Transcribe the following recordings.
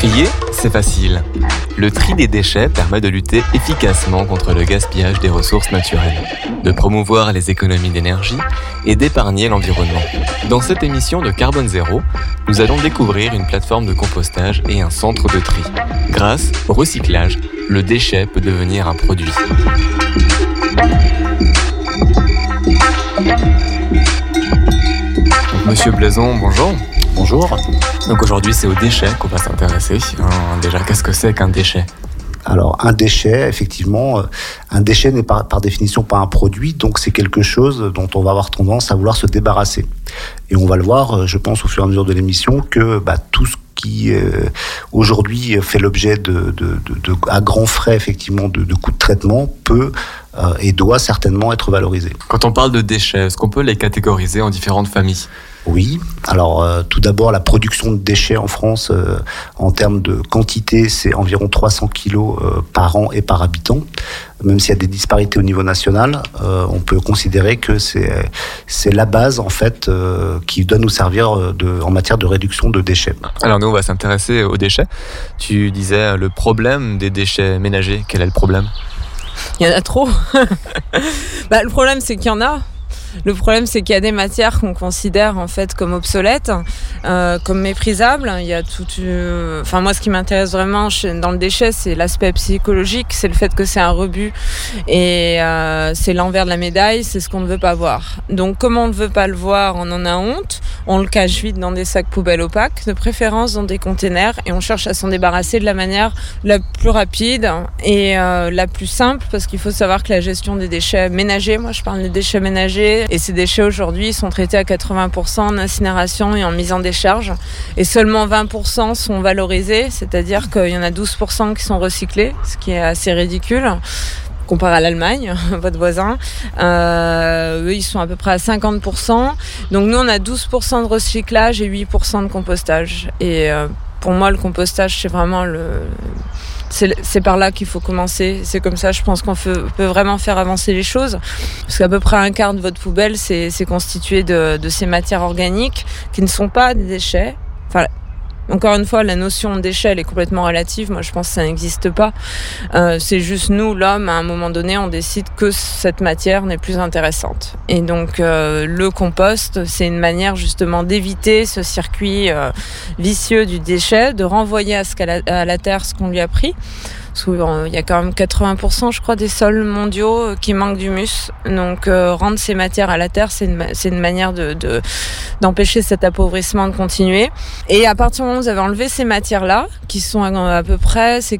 Trier, c'est facile. Le tri des déchets permet de lutter efficacement contre le gaspillage des ressources naturelles, de promouvoir les économies d'énergie et d'épargner l'environnement. Dans cette émission de Carbone Zéro, nous allons découvrir une plateforme de compostage et un centre de tri. Grâce au recyclage, le déchet peut devenir un produit. Monsieur Blaison, bonjour. Bonjour. Donc aujourd'hui, c'est aux déchets qu'on va s'intéresser. Déjà, qu'est-ce que c'est qu'un déchet ? Alors, un déchet, effectivement, un déchet n'est par définition pas un produit, donc c'est quelque chose dont on va avoir tendance à vouloir se débarrasser. Et on va le voir, je pense, au fur et à mesure de l'émission, que tout ce qui aujourd'hui fait l'objet à grands frais, effectivement, de coûts de traitement, peut et doit certainement être valorisé. Quand on parle de déchets, est-ce qu'on peut les catégoriser en différentes familles ? Oui, alors tout d'abord la production de déchets en France en termes de quantité, c'est environ 300 kilos par an et par habitant. Même s'il y a des disparités au niveau national, on peut considérer que c'est la base en fait qui doit nous servir en matière de réduction de déchets. Alors nous on va s'intéresser aux déchets. Tu disais le problème des déchets ménagers, quel est le problème ? Il y en a trop. Le problème c'est qu'il y en a. Le problème, c'est qu'il y a des matières qu'on considère en fait comme obsolètes, comme méprisables. Il y a moi, ce qui m'intéresse vraiment dans le déchet, c'est l'aspect psychologique, c'est le fait que c'est un rebut et c'est l'envers de la médaille, c'est ce qu'on ne veut pas voir. Donc, comme on ne veut pas le voir, on en a honte. On le cache vite dans des sacs poubelles opaques, de préférence dans des containers, et on cherche à s'en débarrasser de la manière la plus rapide et la plus simple, parce qu'il faut savoir que la gestion des déchets ménagers, moi je parle des déchets ménagers, et ces déchets aujourd'hui sont traités à 80% en incinération et en mise en décharge, et seulement 20% sont valorisés, c'est-à-dire qu'il y en a 12% qui sont recyclés, ce qui est assez ridicule. Comparé à l'Allemagne, votre voisin, eux ils sont à peu près à 50%. Donc nous on a 12% de recyclage et 8% de compostage. Et pour moi le compostage c'est vraiment c'est par là qu'il faut commencer. C'est comme ça, je pense qu'on peut vraiment faire avancer les choses. Parce qu'à peu près un quart de votre poubelle, c'est constitué de ces matières organiques qui ne sont pas des déchets. Enfin, encore une fois, la notion de déchet, elle est complètement relative. Moi, je pense que ça n'existe pas. C'est juste nous, l'homme, à un moment donné, on décide que cette matière n'est plus intéressante. Et donc, le compost, c'est une manière justement d'éviter ce circuit vicieux du déchet, de renvoyer à la terre ce qu'on lui a pris. Parce qu'il y a quand même 80%, je crois, des sols mondiaux qui manquent d'humus. Donc, rendre ces matières à la terre, c'est une manière d'empêcher cet appauvrissement de continuer. Et à partir du moment où vous avez enlevé ces matières-là, qui sont à peu près, c'est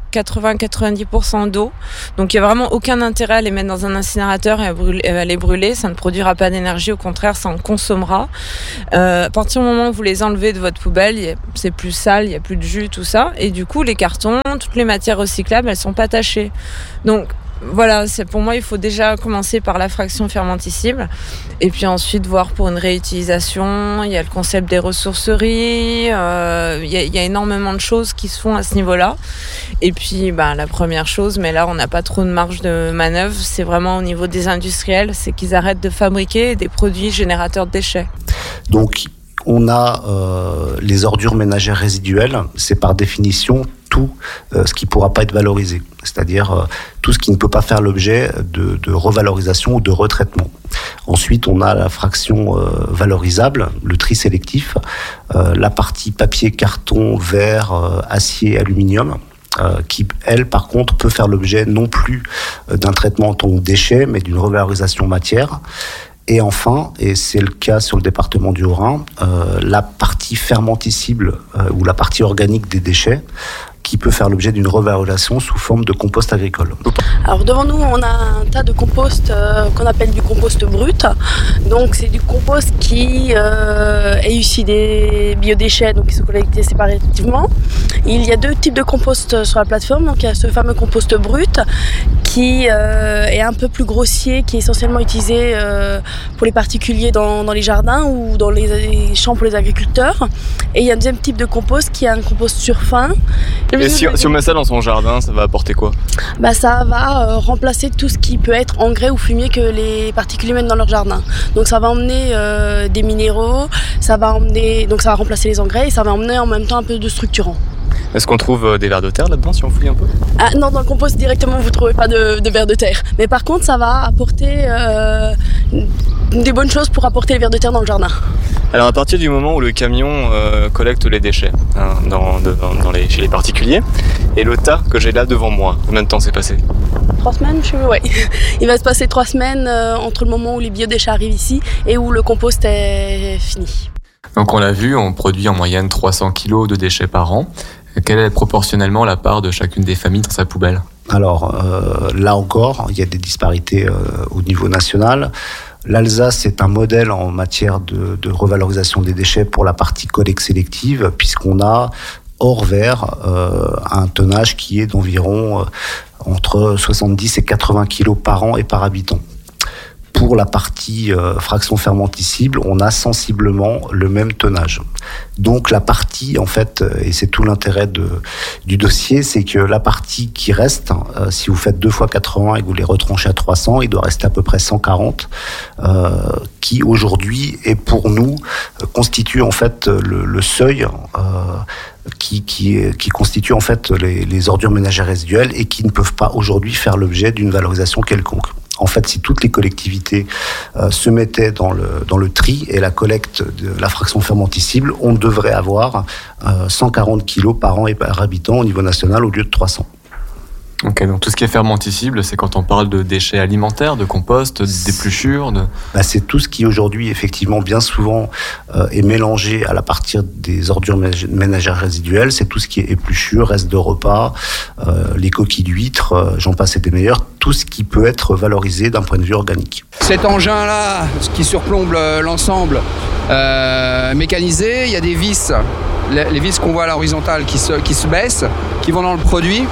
80-90% d'eau. Donc, il n'y a vraiment aucun intérêt à les mettre dans un incinérateur et à les brûler. Ça ne produira pas d'énergie, au contraire, ça en consommera. À partir du moment où vous les enlevez de votre poubelle, c'est plus sale, il n'y a plus de jus, tout ça. Et du coup, les cartons, toutes les matières recyclables, elles sont pas tachées. Donc voilà, pour moi il faut déjà commencer par la fraction fermentescible et puis ensuite voir pour une réutilisation. Il y a le concept des ressourceries, il y a énormément de choses qui se font à ce niveau-là. Et puis la première chose, mais là on n'a pas trop de marge de manœuvre, c'est vraiment au niveau des industriels, c'est qu'ils arrêtent de fabriquer des produits générateurs de déchets. Donc on a les ordures ménagères résiduelles, c'est par définition tout ce qui ne pourra pas être valorisé, c'est-à-dire tout ce qui ne peut pas faire l'objet de revalorisation ou de retraitement. Ensuite, on a la fraction valorisable, le tri sélectif, la partie papier, carton, verre, acier, aluminium, qui, elle, par contre, peut faire l'objet non plus d'un traitement en tant que déchet, mais d'une revalorisation matière. Et enfin, et c'est le cas sur le département du Haut-Rhin, la partie fermentescible ou la partie organique des déchets qui peut faire l'objet d'une revalorisation sous forme de compost agricole. Alors devant nous, on a un tas de compost qu'on appelle du compost brut. Donc c'est du compost qui est issu des biodéchets, donc qui sont collectés séparément. Il y a deux types de compost sur la plateforme. Donc il y a ce fameux compost brut qui est un peu plus grossier, qui est essentiellement utilisé pour les particuliers dans les jardins ou dans les champs pour les agriculteurs. Et il y a un deuxième type de compost qui est un compost sur fin. Et si on met ça dans son jardin, ça va apporter quoi ? Ça va remplacer tout ce qui peut être engrais ou fumier que les particuliers mettent dans leur jardin. Donc ça va emmener des minéraux, ça va remplacer les engrais et ça va emmener en même temps un peu de structurant. Est-ce qu'on trouve des vers de terre là-dedans si on fouille un peu ? Ah non, dans le compost directement vous ne trouvez pas de vers de terre. Mais par contre ça va apporter des bonnes choses pour apporter les vers de terre dans le jardin. Alors à partir du moment où le camion collecte les déchets chez les particuliers, et le tas que j'ai là devant moi, combien de temps s'est passé ? 3 semaines, ouais. Il va se passer 3 semaines entre le moment où les biodéchets arrivent ici et où le compost est fini. Donc on l'a vu, on produit en moyenne 300 kg de déchets par an. Quelle est proportionnellement la part de chacune des familles dans sa poubelle ? Alors là encore, il y a des disparités au niveau national. L'Alsace est un modèle en matière de revalorisation des déchets pour la partie collecte sélective, puisqu'on a hors verre un tonnage qui est d'environ entre 70 et 80 kg par an et par habitant. Pour la partie fraction fermentescible, on a sensiblement le même tonnage. Donc la partie, en fait, et c'est tout l'intérêt du dossier, c'est que la partie qui reste, si vous faites 2 fois 80 et que vous les retranchez à 300, il doit rester à peu près 140, qui aujourd'hui, et pour nous, constitue en fait le seuil qui constitue en fait les ordures ménagères résiduelles et qui ne peuvent pas aujourd'hui faire l'objet d'une valorisation quelconque. En fait, si toutes les collectivités se mettaient dans le tri et la collecte de la fraction fermentescible, on devrait avoir 140 kg par an et par habitant au niveau national au lieu de 300. Ok, donc tout ce qui est fermentescible, c'est quand on parle de déchets alimentaires, de compost, d'épluchures c'est tout ce qui aujourd'hui, effectivement, bien souvent est mélangé à partir des ordures ménagères résiduelles. C'est tout ce qui est épluchures, restes de repas, les coquilles d'huîtres, j'en passe et des meilleurs, tout ce qui peut être valorisé d'un point de vue organique. Cet engin-là, qui surplombe l'ensemble mécanisé, il y a des vis, les vis qu'on voit à l'horizontale qui se baissent, qui vont dans le produit.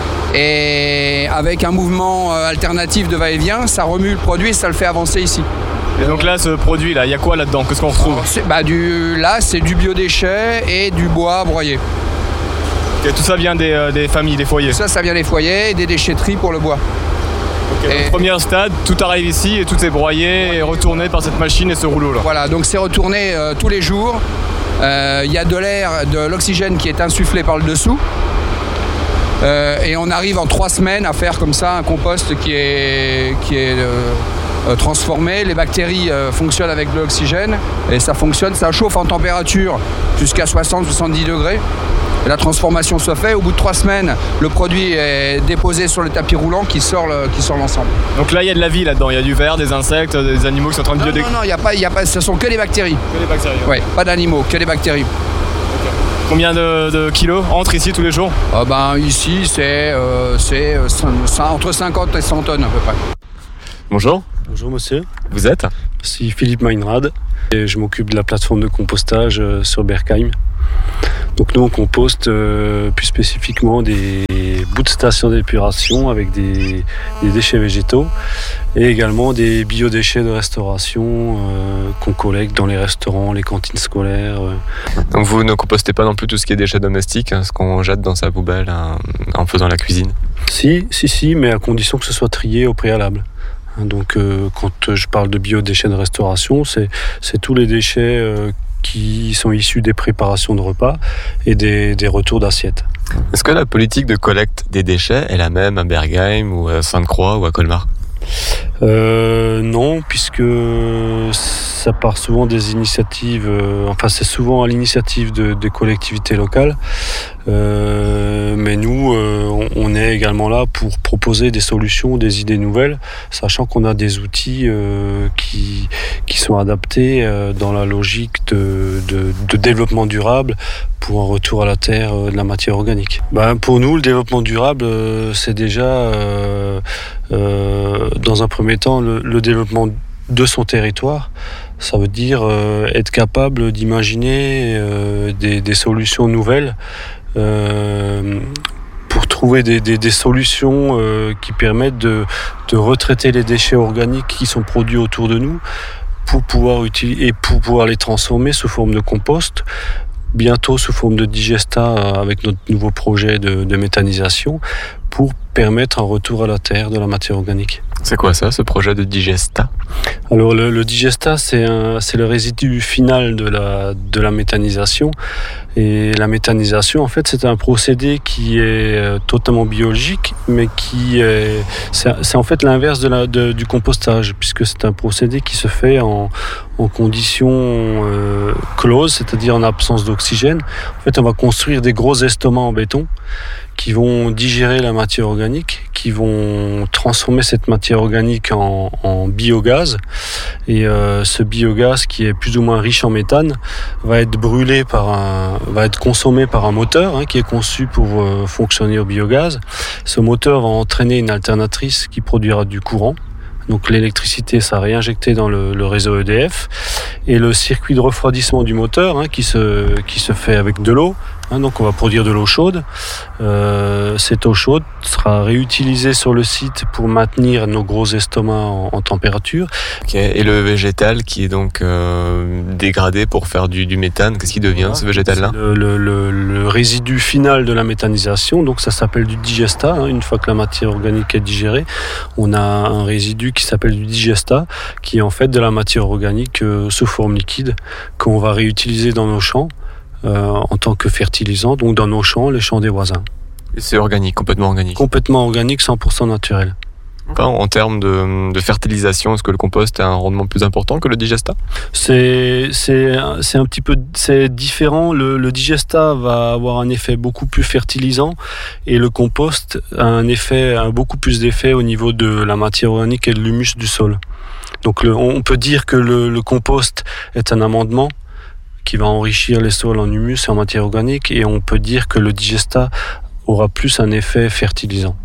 Et avec un mouvement alternatif de va-et-vient, ça remue le produit et ça le fait avancer ici. Et donc là, ce produit-là, il y a quoi là-dedans ? Qu'est-ce qu'on retrouve ? Là, c'est du biodéchet et du bois broyé. Okay, tout ça vient des familles, des foyers ? Ça vient des foyers et des déchetteries pour le bois. Okay, donc, premier stade, tout arrive ici et tout est broyé et retourné par cette machine et ce rouleau-là. Voilà, donc c'est retourné tous les jours. Il y a de l'air, de l'oxygène qui est insufflé par le dessous. Et on arrive en 3 semaines à faire comme ça un compost qui est transformé. Les bactéries fonctionnent avec de l'oxygène et ça fonctionne, ça chauffe en température jusqu'à 60-70 degrés. Et la transformation se fait. Au bout de 3 semaines, le produit est déposé sur le tapis roulant qui sort l'ensemble. Donc là, il y a de la vie là-dedans. Il y a du verre, des insectes, des animaux qui sont en train de biodégrader. Non, il y a pas. Ce sont que des bactéries. Que des bactéries. Ouais, pas d'animaux, que des bactéries. Combien de kilos entrent ici tous les jours ? Ici, c'est entre 50 et 100 tonnes à peu près. Bonjour. Bonjour monsieur. Vous êtes ? Je suis Philippe Meinrad et je m'occupe de la plateforme de compostage sur Berkheim. Donc nous on composte plus spécifiquement des bouts de stations d'épuration avec des déchets végétaux et également des biodéchets de restauration qu'on collecte dans les restaurants, les cantines scolaires. Donc vous ne compostez pas non plus tout ce qui est déchets domestiques, ce qu'on jette dans sa poubelle en faisant la cuisine ? Si, mais à condition que ce soit trié au préalable. Donc quand je parle de biodéchets de restauration, c'est tous les déchets qui sont issus des préparations de repas et des retours d'assiettes. Est-ce que la politique de collecte des déchets est la même à Berkheim ou à Sainte-Croix ou à Colmar ? Non, puisque ça part souvent des initiatives, c'est souvent à l'initiative des collectivités locales, mais nous, on est également là pour proposer des solutions, des idées nouvelles, sachant qu'on a des outils qui sont adaptés dans la logique de développement durable pour un retour à la terre de la matière organique. Pour nous, le développement durable, c'est déjà, dans un premier temps, le développement de son territoire. Ça veut dire être capable d'imaginer des solutions nouvelles pour trouver des solutions qui permettent de retraiter les déchets organiques qui sont produits autour de nous pour pouvoir les transformer sous forme de compost, bientôt sous forme de digesta avec notre nouveau projet de méthanisation, pour permettre un retour à la terre de la matière organique. C'est quoi ça, ce projet de Digesta ? Alors le Digesta, c'est le résidu final de la méthanisation. Et la méthanisation, en fait, c'est un procédé qui est totalement biologique, mais c'est en fait l'inverse du compostage, puisque c'est un procédé qui se fait en conditions closes, c'est-à-dire en absence d'oxygène. En fait, on va construire des gros estomacs en béton qui vont digérer la matière organique, qui vont transformer cette matière organique en biogaz. Et ce biogaz, qui est plus ou moins riche en méthane, va être consommé par un moteur qui est conçu pour fonctionner au biogaz. Ce moteur va entraîner une alternatrice qui produira du courant. Donc l'électricité sera réinjectée dans le réseau EDF. Et le circuit de refroidissement du moteur, qui se fait avec de l'eau, donc on va produire de l'eau chaude. Cette eau chaude sera réutilisée sur le site pour maintenir nos gros estomacs en température. Okay. Et le végétal qui est donc dégradé pour faire du méthane, qu'est-ce qui devient ce végétal-là ? Le résidu final de la méthanisation, donc ça s'appelle du digesta. Une fois que la matière organique est digérée, on a un résidu qui s'appelle du digesta, qui est en fait de la matière organique sous forme liquide qu'on va réutiliser dans nos champs. En tant que fertilisant, donc dans nos champs, les champs des voisins. Et c'est organique, complètement organique ? Complètement organique, 100% naturel. En termes de fertilisation, est-ce que le compost a un rendement plus important que le digesta ? C'est un petit peu différent. Le digesta va avoir un effet beaucoup plus fertilisant et le compost a beaucoup plus d'effet au niveau de la matière organique et de l'humus du sol. Donc on peut dire que le compost est un amendement qui va enrichir les sols en humus et en matière organique, et on peut dire que le digesta aura plus un effet fertilisant.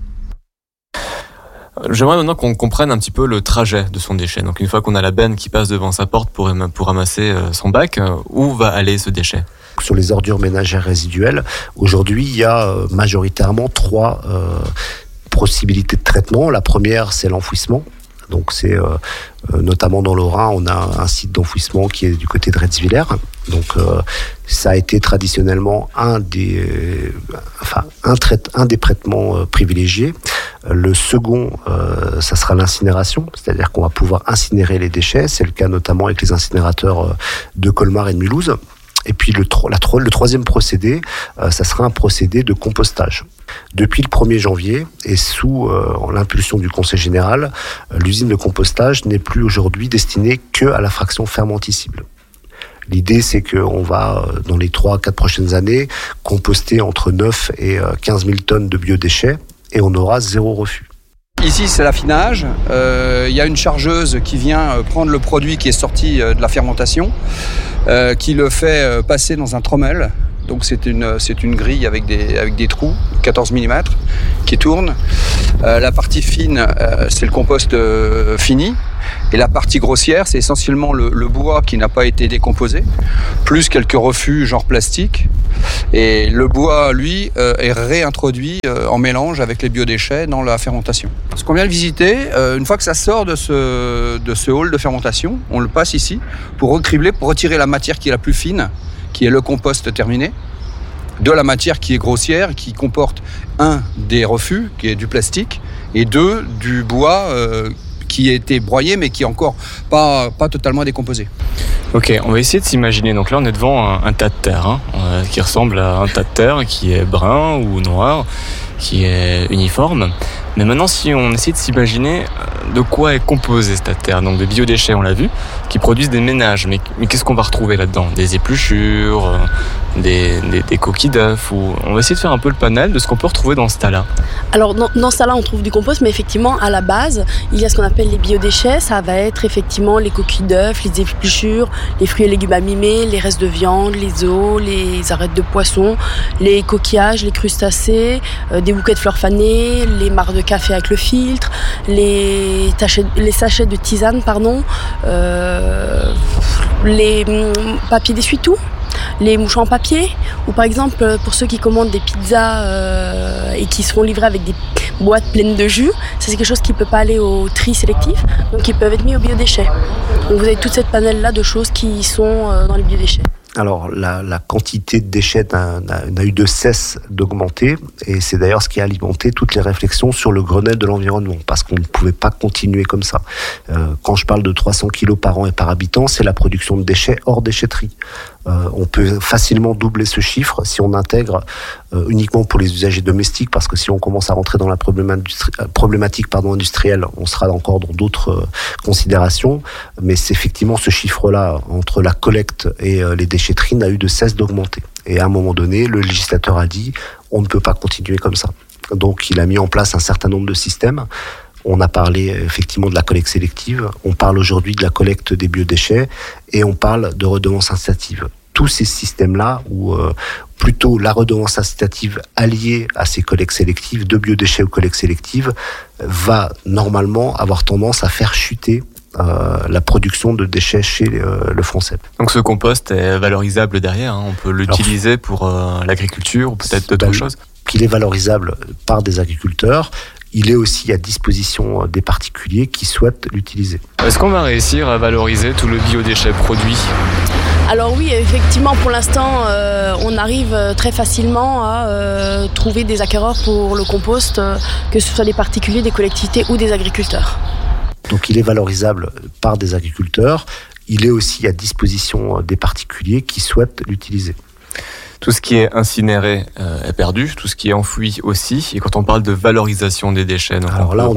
J'aimerais maintenant qu'on comprenne un petit peu le trajet de son déchet. Donc une fois qu'on a la benne qui passe devant sa porte pour ramasser son bac, où va aller ce déchet ? Sur les ordures ménagères résiduelles, aujourd'hui, il y a majoritairement 3 possibilités de traitement. La première, c'est l'enfouissement. Donc c'est notamment dans l'Haut-Rhin, on a un site d'enfouissement qui est du côté de Retzwiller. Donc ça a été traditionnellement un des traitements privilégiés. Le second, ça sera l'incinération, c'est-à-dire qu'on va pouvoir incinérer les déchets. C'est le cas notamment avec les incinérateurs de Colmar et de Mulhouse. Et puis le troisième procédé, ça sera un procédé de compostage. Depuis le 1er janvier, et sous l'impulsion du Conseil général, l'usine de compostage n'est plus aujourd'hui destinée qu'à la fraction fermentescible. L'idée, c'est qu'on va, dans les 3-4 prochaines années, composter entre 9 et 15 000 tonnes de biodéchets, et on aura 0 refus. Ici, c'est l'affinage. Il y a une chargeuse qui vient prendre le produit qui est sorti de la fermentation, qui le fait passer dans un trommel. Donc c'est une grille avec des trous, 14 mm, qui tourne. La partie fine, c'est le compost fini. Et la partie grossière, c'est essentiellement le bois qui n'a pas été décomposé, plus quelques refus genre plastique. Et le bois, lui, est réintroduit en mélange avec les biodéchets dans la fermentation. Ce qu'on vient de visiter, une fois que ça sort de ce hall de fermentation, on le passe ici pour recribler, pour retirer la matière qui est la plus fine, qui est le compost terminé, de la matière qui est grossière, qui comporte 1 des refus, qui est du plastique, et 2 du bois qui a été broyé mais qui est encore pas totalement décomposé. Ok, on va essayer de s'imaginer. Donc là, on est devant un tas de terre qui ressemble à un tas de terre qui est brun ou noir, qui est uniforme. Mais maintenant, si on essaie de s'imaginer de quoi est composé ce tas de terre, donc de biodéchets, on l'a vu, qui produisent des ménages. Mais qu'est-ce qu'on va retrouver là-dedans ? Des épluchures, des coquilles d'œufs. On va essayer de faire un peu le panel de ce qu'on peut retrouver dans ce tas-là. Alors, dans ce tas-là, on trouve du compost, mais effectivement, à la base, il y a ce qu'on appelle les biodéchets. Ça va être effectivement les coquilles d'œufs, les épluchures, les fruits et légumes abîmés, les restes de viande, les os, les arêtes de poisson, les coquillages, les crustacés, des bouquets de fleurs fanées, les mares de café avec le filtre, les sachets de tisane, les papiers d'essuie-tout, les mouchoirs en papier, ou par exemple pour ceux qui commandent des pizzas et qui seront livrés avec des boîtes pleines de jus, ça c'est quelque chose qui ne peut pas aller au tri sélectif, donc ils peuvent être mis aux biodéchets. Donc vous avez toute cette panel là de choses qui sont dans les biodéchets. Alors, la quantité de déchets n'a eu de cesse d'augmenter, et c'est d'ailleurs ce qui a alimenté toutes les réflexions sur le Grenelle de l'environnement, parce qu'on ne pouvait pas continuer comme ça. Quand je parle de 300 kilos par an et par habitant, c'est la production de déchets hors déchetterie. On peut facilement doubler ce chiffre si on intègre uniquement pour les usagers domestiques, parce que si on commence à rentrer dans la problématique industrielle, on sera encore dans d'autres considérations, mais c'est effectivement ce chiffre-là, entre la collecte et les déchetteries, n'a eu de cesse d'augmenter. Et à un moment donné, le législateur a dit on ne peut pas continuer comme ça. Donc il a mis en place un certain nombre de systèmes. On a parlé effectivement de la collecte sélective, on parle aujourd'hui de la collecte des biodéchets et on parle de redevance incitative. Tous ces systèmes-là, ou plutôt la redevance incitative alliée à ces collectes sélectives, de biodéchets ou collectes sélectives, va normalement avoir tendance à faire chuter la production de déchets chez le Français. Donc ce compost est valorisable derrière, on peut l'utiliser pour l'agriculture ou peut-être d'autres choses. Qu'il est valorisable par des agriculteurs, il est aussi à disposition des particuliers qui souhaitent l'utiliser. Est-ce qu'on va réussir à valoriser tout le biodéchet produit ? Alors oui, effectivement, pour l'instant, on arrive très facilement à trouver des acquéreurs pour le compost, que ce soit des particuliers, des collectivités ou des agriculteurs. Donc il est valorisable par des agriculteurs, il est aussi à disposition des particuliers qui souhaitent l'utiliser. Tout ce qui est incinéré est perdu, tout ce qui est enfoui aussi. Et quand on parle de valorisation des déchets, donc alors là, on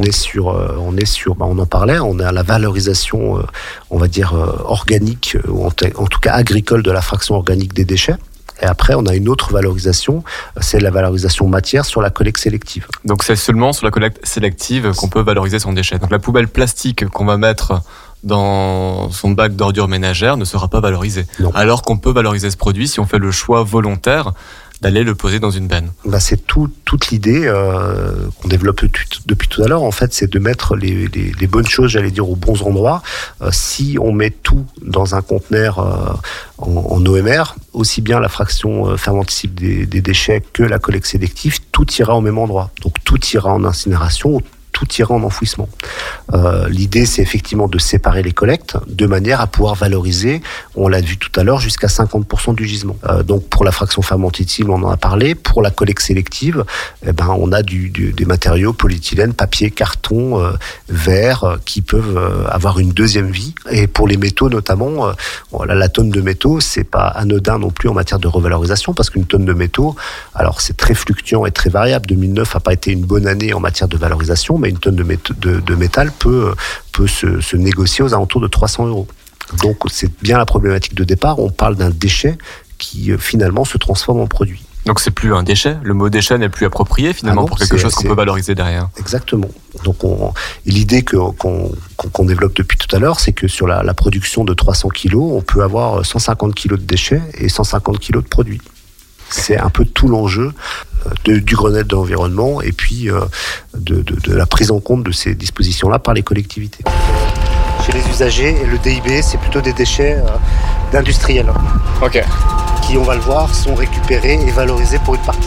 en parlait, on est à la valorisation, on va dire organique, ou en tout cas agricole de la fraction organique des déchets. Et après, on a une autre valorisation, c'est la valorisation matière sur la collecte sélective. Donc c'est seulement sur la collecte sélective qu'on peut valoriser son déchet. Donc la poubelle plastique qu'on va mettre dans son bac d'ordures ménagères ne sera pas valorisée. Non. Alors qu'on peut valoriser ce produit si on fait le choix volontaire d'aller le poser dans une benne. C'est toute l'idée qu'on développe depuis tout à l'heure, en fait, c'est de mettre les bonnes choses, j'allais dire, aux bons endroits. Si on met tout dans un conteneur en OMR, aussi bien la fraction fermentescible des déchets que la collecte sélective, tout ira au même endroit. Donc tout ira en incinération, tout ira en enfouissement. L'idée, c'est effectivement de séparer les collectes de manière à pouvoir valoriser, on l'a vu tout à l'heure, jusqu'à 50% du gisement. Donc pour la fraction fermentescible, on en a parlé. Pour la collecte sélective, on a des matériaux polyéthylène, papier, carton, verre, qui peuvent avoir une deuxième vie. Et pour les métaux notamment, la tonne de métaux, c'est pas anodin non plus en matière de revalorisation, parce qu'une tonne de métaux, alors c'est très fluctuant et très variable. 2009 n'a pas été une bonne année en matière de valorisation, mais une tonne de métal peut se négocier aux alentours de 300 €. Donc c'est bien la problématique de départ, on parle d'un déchet qui finalement se transforme en produit. Donc c'est plus un déchet, le mot déchet n'est plus approprié finalement pour quelque chose qu'on peut valoriser derrière. Exactement. Donc l'idée qu'on développe depuis tout à l'heure, c'est que sur la production de 300 kilos, on peut avoir 150 kilos de déchets et 150 kilos de produits. C'est un peu tout l'enjeu du Grenelle de l'environnement et puis de la prise en compte de ces dispositions-là par les collectivités. Chez les usagers, le DIB, c'est plutôt des déchets d'industriels. Ok. Qui, on va le voir, sont récupérés et valorisés pour une partie.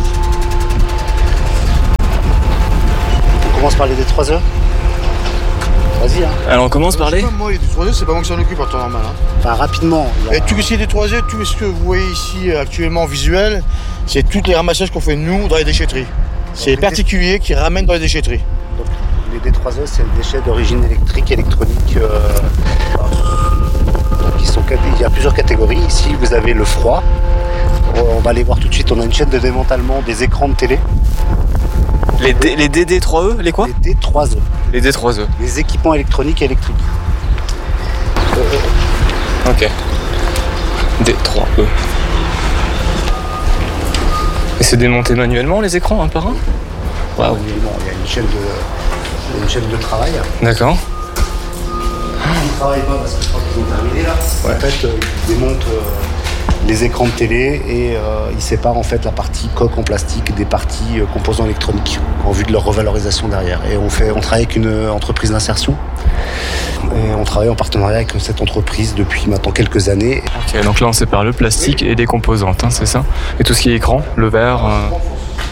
On commence par les D3E. Vas-y. Alors on commence par les... Moi, les D3E, c'est pas moi qui s'en occupe en temps normal. Rapidement. Et tout ce qui est D3E, tout ce que vous voyez ici actuellement visuel, c'est tous les ramassages qu'on fait nous dans les déchetteries. C'est les particuliers qui ramènent dans les déchetteries. Donc, les D3E, c'est des déchets d'origine électrique, électronique. Il y a plusieurs catégories. Ici, vous avez le froid. On va aller voir tout de suite. On a une chaîne de démantèlement des écrans de télé. Les DD3E, les quoi ? Les D3E. Les D3E. Les équipements électroniques et électriques. Ok. D3E. Et c'est démonté manuellement les écrans un par un ? Waouh. Manuellement, il y a une chaîne de travail. D'accord. Ils ne travaillent pas parce que je crois qu'ils ont terminé là. Ouais. En fait, ils démontent les écrans de télé et ils séparent en fait la partie coque en plastique des parties composants électroniques en vue de leur revalorisation derrière. Et on travaille avec une entreprise d'insertion et on travaille en partenariat avec cette entreprise depuis maintenant quelques années. Ok, donc là on sépare le plastique et des composantes, c'est ça ? Et tout ce qui est écran, le verre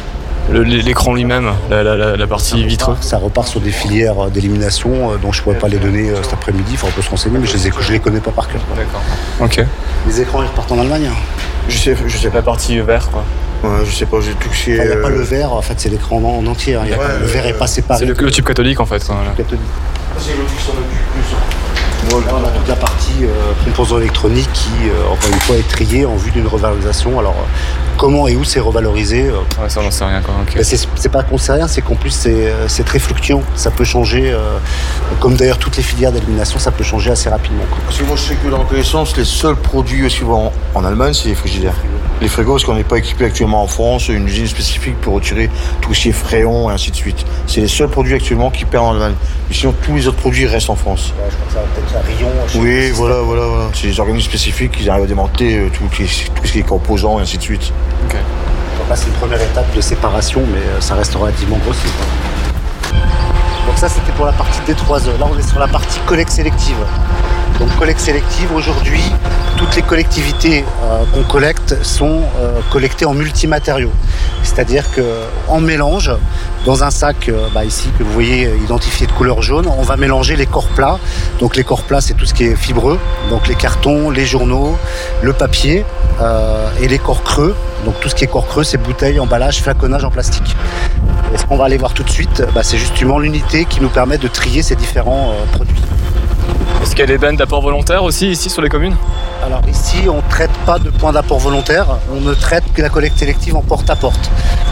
l'écran lui-même, la partie vitreux? Ça repart sur des filières d'élimination dont je ne pourrais pas les donner cet après-midi, on peut se renseigner, mais je les connais pas par cœur. D'accord. Ok. Les écrans ils repartent en Allemagne. Je sais la partie vert quoi. Ouais, je sais pas, j'ai tout ce qui est. Il n'y a pas le vert, en fait c'est l'écran en entier. Le vert est pas séparé. C'est le tube cathodique en fait. C'est l'autre qui s'en occupe plus. Voilà, on a toute la partie composants électroniques qui, encore une fois, est triée en vue d'une revalorisation. Alors, comment et où c'est revalorisé ça, on n'en sait rien. Quoi. Okay. C'est pas qu'on sait rien, c'est qu'en plus, c'est très fluctuant. Ça peut changer, comme d'ailleurs toutes les filières d'élimination, ça peut changer assez rapidement. Quoi. Parce que moi, je sais que dans la connaissance, les seuls produits aussi en Allemagne, c'est les frigidaires. Les frigos, parce qu'on n'est pas équipé actuellement en France, une usine spécifique pour retirer tout ce qui est fréon et ainsi de suite. C'est les seuls produits actuellement qui perdent en Allemagne. Mais sinon, tous les autres produits restent en France. Ouais, je crois que ça va peut-être un rayon. Oui, voilà. C'est des organismes spécifiques qui arrivent à démonter tout ce qui est composants et ainsi de suite. Okay. Donc là, c'est une première étape de séparation, mais ça reste relativement grossier. Donc ça, c'était pour la partie D3E. Là, on est sur la partie collecte sélective. Donc collecte sélective, aujourd'hui, toutes les collectivités qu'on collecte sont collectées en multimatériaux. C'est-à-dire qu'en mélange, dans un sac ici que vous voyez identifié de couleur jaune, on va mélanger les corps plats. Donc les corps plats, c'est tout ce qui est fibreux, donc les cartons, les journaux, le papier et les corps creux. Donc tout ce qui est corps creux, c'est bouteilles, emballages, flaconnage en plastique. Et ce qu'on va aller voir tout de suite, c'est justement l'unité qui nous permet de trier ces différents produits. Est-ce qu'il y a des bennes d'apport volontaire aussi ici sur les communes? Alors ici, on ne traite pas de points d'apport volontaire, on ne traite que la collecte sélective en porte-à-porte.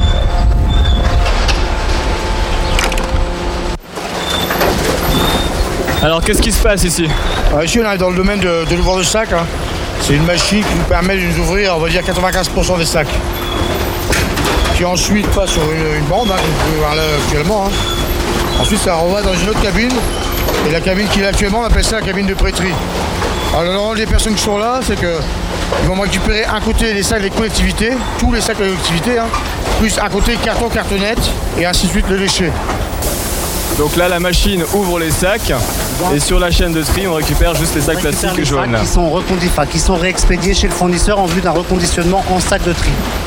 Alors qu'est-ce qui se passe ici? Ici, on est dans le domaine de l'ouvreur de sac. Hein. C'est une machine qui nous permet de nous ouvrir, on va dire, 95% des sacs. Qui ensuite passe sur une bande, comme vous pouvez voir là actuellement. Hein. Ensuite, ça renvoie dans une autre cabine. Et la cabine qu'il a actuellement, on appelle ça la cabine de prêterie. Alors, les personnes qui sont là, c'est qu'ils vont récupérer un côté les sacs des collectivités, tous les sacs des collectivités, hein, plus un côté carton, cartonnette, et ainsi de suite le déchet. Donc là, la machine ouvre les sacs, et sur la chaîne de tri, on récupère juste les sacs plastiques jaunes. Qui sont réexpédiés chez le fournisseur en vue d'un reconditionnement en sac de tri.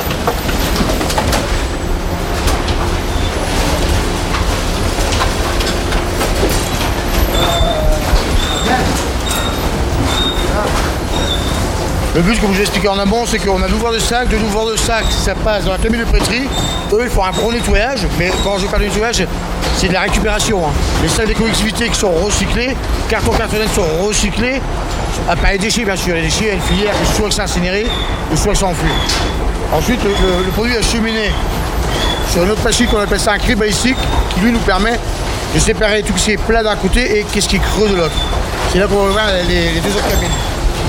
Le but, comme je vous ai expliqué en amont, c'est qu'on a l'ouvreur de sac, ça passe dans la cabine de prêterie. Eux, ils font un gros nettoyage, mais quand je parle de nettoyage, c'est de la récupération. Hein. Les sacs des collectivités qui sont recyclés, cartons cartonnettes sont recyclés, pas les déchets bien sûr, les déchets, il y a une filière, soit que c'est incinéré, ou soit que c'est enfoui. Ensuite, le produit est acheminé sur une autre machine qu'on appelle ça un cri balistique, qui lui nous permet de séparer tout ce qui est plat d'un côté et qu'est-ce qui est creux de l'autre. C'est là qu'on va voir les deux autres cabines.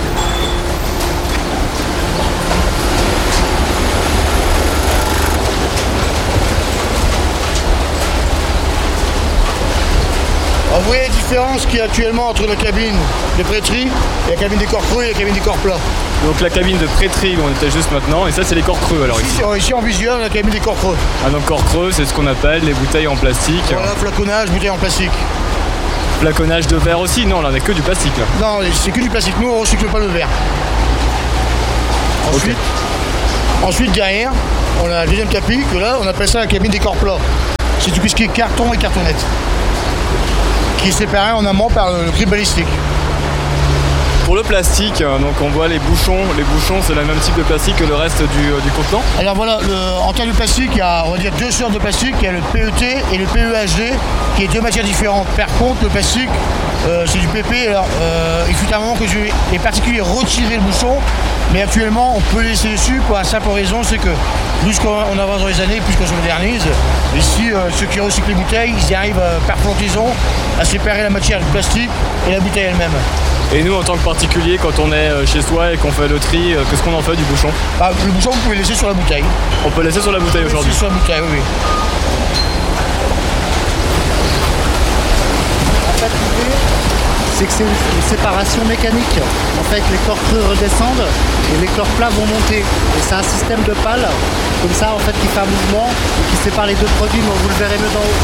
Vous voyez la différence qu'il y a actuellement entre la cabine de prêterie et la cabine des corps creux et la cabine des corps plats. Donc la cabine de prêterie où on était juste maintenant, et ça c'est les corps creux alors ici. Ici en visuel, la cabine des corps creux. Ah donc corps creux, c'est ce qu'on appelle les bouteilles en plastique. Voilà, flaconnage, bouteilles en plastique. Flaconnage de verre aussi? Non, là on n'a que du plastique là. Non, c'est que du plastique, nous on recycle pas le verre. Ensuite derrière, on a la deuxième cabine, que là on appelle ça la cabine des corps plats. C'est tout ce qui est carton et cartonnette, qui est séparé en amont par le cri balistique. Pour le plastique, donc on voit les bouchons. Les bouchons, c'est le même type de plastique que le reste du contenant. Alors voilà, en termes de plastique, il y a on va dire deux sortes de plastique. Il y a le PET et le PEHD, qui est deux matières différentes. Par contre, le plastique, c'est du PP. Alors, il fut un moment que les particuliers retiraient le bouchon, mais actuellement, on peut le laisser dessus pour la simple raison, c'est que plus qu'on avance dans les années, plus qu'on se modernise. Ici, ceux qui recyclent les bouteilles, ils y arrivent par flottaison à séparer la matière du plastique et la bouteille elle-même. Et nous, en tant que particulier, quand on est chez soi et qu'on fait le tri, qu'est-ce qu'on en fait du bouchon? Le bouchon, vous pouvez le laisser sur la bouteille. On peut le laisser sur la bouteille aujourd'hui? Sur la bouteille, oui. En fait, l'idée, c'est que c'est une séparation mécanique. En fait, les corps creux redescendent et les corps plats vont monter. Et c'est un système de pales, comme ça, en fait, qui fait un mouvement et qui sépare les deux produits, mais vous le verrez mieux d'en haut.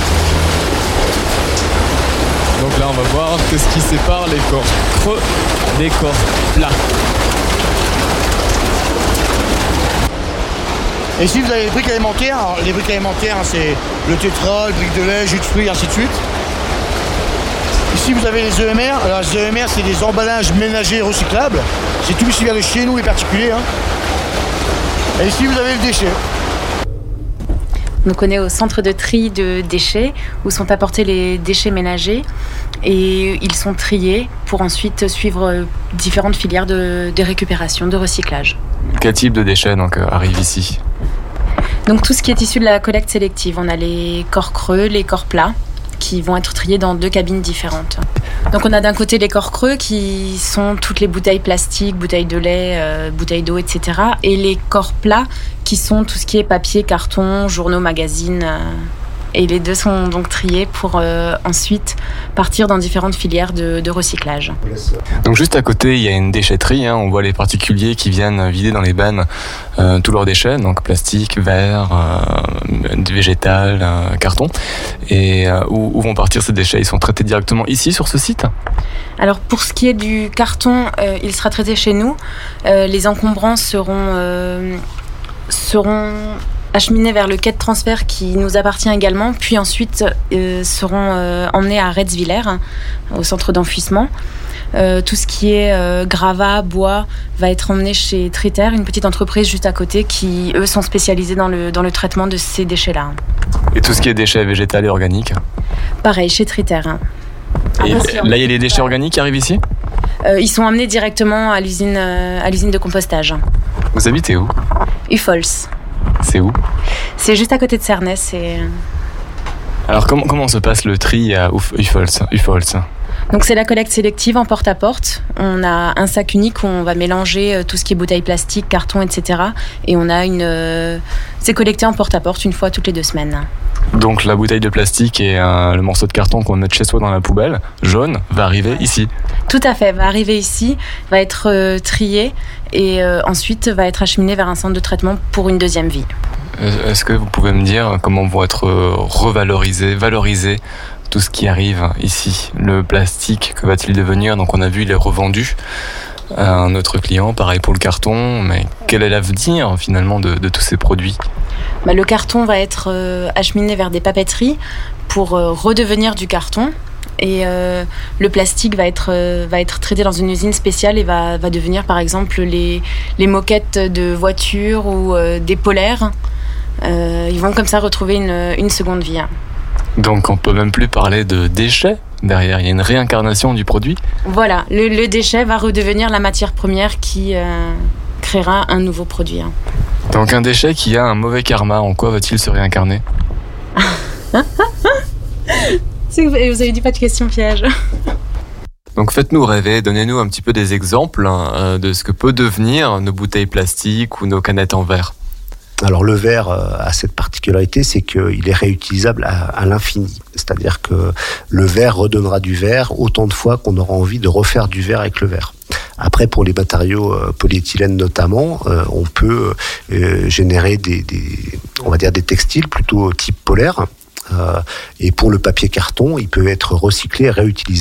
Donc là, on va voir qu'est-ce qui sépare les corps creux des corps plats. Et ici, vous avez les briques alimentaires. Alors, les briques alimentaires, c'est le tétra, le brique de lait, jus de fruits, ainsi de suite. Ici, vous avez les EMR. Alors, les EMR, c'est des emballages ménagers recyclables. C'est tout ici vers de chez nous, les particuliers. Et ici, vous avez le déchet. Donc on est au centre de tri de déchets où sont apportés les déchets ménagers et ils sont triés pour ensuite suivre différentes filières de récupération, de recyclage. Quel type de déchets donc, arrive ici ? Donc tout ce qui est issu de la collecte sélective. On a les corps creux, les corps plats qui vont être triés dans 2 cabines différentes. Donc on a d'un côté les corps creux qui sont toutes les bouteilles plastiques, bouteilles de lait, bouteilles d'eau, etc. Et les corps plats qui sont tout ce qui est papier, carton, journaux, magazines. Et les deux sont donc triés pour ensuite partir dans différentes filières de recyclage. Donc juste à côté, il y a une déchetterie. On voit les particuliers qui viennent vider dans les bannes tous leurs déchets, donc plastique, verre, végétal, carton. Et où vont partir ces déchets ? Ils sont traités directement ici, sur ce site ? Alors pour ce qui est du carton, il sera traité chez nous. Les encombrants seront acheminés vers le quai de transfert qui nous appartient également, puis ensuite seront emmenés à Retzwiller, au centre d'enfouissement. Tout ce qui est gravat, bois, va être emmené chez Triter, une petite entreprise juste à côté qui, eux, sont spécialisés dans le traitement de ces déchets-là. Et tout ce qui est déchets végétaux et organiques ? Pareil, chez Triter. Et là, il y a les déchets organiques qui arrivent ici ? Ils sont emmenés directement à l'usine de compostage. Vous habitez où ? Ufols. C'est où ? C'est juste à côté de Cernès. Alors comment se passe le tri à Ufols ? Donc c'est la collecte sélective en porte-à-porte. On a un sac unique où on va mélanger tout ce qui est bouteilles plastiques, carton, etc. Et on a c'est collecté en porte-à-porte une fois toutes les 2 semaines. Donc la bouteille de plastique et le morceau de carton qu'on met chez soi dans la poubelle, jaune, va arriver ici. Tout à fait, va arriver ici, va être trié et ensuite va être acheminé vers un centre de traitement pour une 2e vie. Est-ce que vous pouvez me dire comment vont être valorisé tout ce qui arrive ici ? Le plastique, que va-t-il devenir ? Donc on a vu, il est revendu à un autre client, pareil pour le carton, mais quel est l'avenir finalement de tous ces produits ? Le carton va être acheminé vers des papeteries pour redevenir du carton. Et le plastique va être traité dans une usine spéciale et va devenir par exemple les moquettes de voitures ou des polaires. Ils vont comme ça retrouver une seconde vie. Donc on peut même plus parler de déchets derrière, il y a une réincarnation du produit. Voilà, le déchet va redevenir la matière première qui créera un nouveau produit. Donc un déchet qui a un mauvais karma, en quoi va-t-il se réincarner ? Vous avez dit pas de questions pièges. Donc faites-nous rêver, donnez-nous un petit peu des exemples de ce que peut devenir nos bouteilles plastiques ou nos canettes en verre. Alors le verre a cette particularité, c'est qu'il est réutilisable à l'infini. C'est-à-dire que le verre redonnera du verre autant de fois qu'on aura envie de refaire du verre avec le verre. Après, pour les matériaux polyéthylène notamment, on peut générer on va dire des textiles plutôt type polaire. Et pour le papier carton, il peut être recyclé et réutilisé